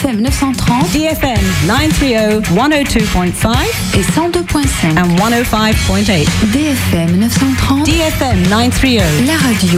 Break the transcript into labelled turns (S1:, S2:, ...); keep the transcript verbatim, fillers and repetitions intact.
S1: M neuf cent trente,
S2: D F M nine thirty, one oh two point five
S1: et cent deux point cinq
S2: and one oh five point eight.
S1: D F M neuf cent trente,
S2: D F M nine thirty.
S1: la radio